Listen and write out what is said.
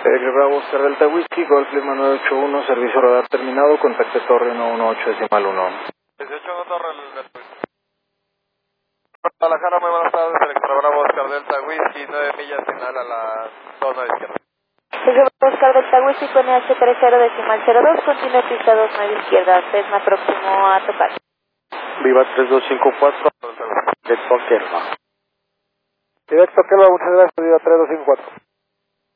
Bravo Oscar Delta Whisky, Golf Lima 981, servicio radar terminado, contacte torre 118.1. 18 Torre del Whisky. Guadalajara, muy buenas tardes, Electra Bravo Oscar Delta Whisky, 9 millas, final a la zona izquierda. Oscar Delta Whisky con NH30.02, continúa pista 29 izquierda, Cessna próximo a tocar. Viva 3254, directo a Kelma. Directo a Kelma, muchas gracias, Viva 3254.